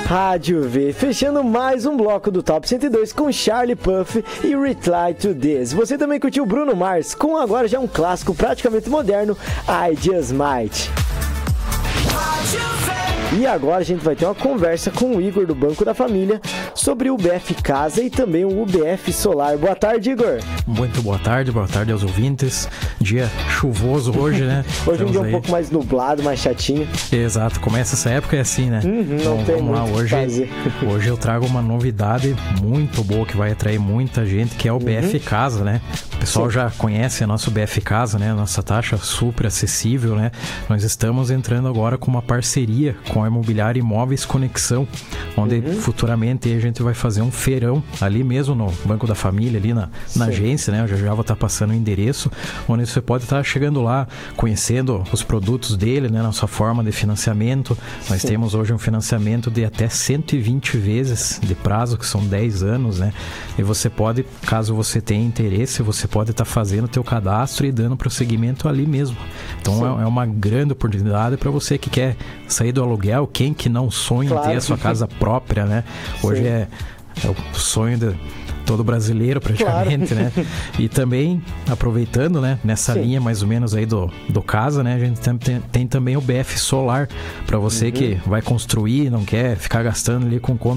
Rádio V, fechando mais um bloco do Top 102 com Charlie Puth e Reply to This. Você também curtiu Bruno Mars com agora já um clássico praticamente moderno, I Just Might. E agora a gente vai ter uma conversa com o Igor do Banco da Família sobre o UBF Casa e também o UBF Solar. Boa tarde, Igor. Muito boa tarde aos ouvintes. Dia chuvoso hoje, né? Hoje um dia um pouco mais nublado, mais chatinho. Exato, começa essa época é assim, né? Então, não tem vamos lá, hoje eu trago uma novidade muito boa que vai atrair muita gente, que é o BF Casa, né? O pessoal já conhece a nossa BF Casa, né? A nossa taxa super acessível, né? Nós estamos entrando agora com uma parceria com a Imobiliária Imóveis Conexão, onde futuramente a gente vai fazer um feirão ali mesmo no Banco da Família, ali na agência, né? Eu já vou estar passando o endereço, onde você pode estar chegando lá, conhecendo os produtos dele, né? Nossa forma de financiamento. Nós temos hoje um financiamento de até 120 vezes de prazo, que são 10 anos, né? E você pode, caso você tenha interesse, você pode estar fazendo o teu cadastro e dando prosseguimento ali mesmo. Então é uma grande oportunidade para você que quer sair do aluguel, quem que não sonha em ter a sua casa própria, né? Hoje é o sonho de todo brasileiro praticamente, né? E também, aproveitando, né, nessa linha mais ou menos aí do casa, né, a gente tem também o BF Solar, para você que vai construir, não quer ficar gastando ali com conta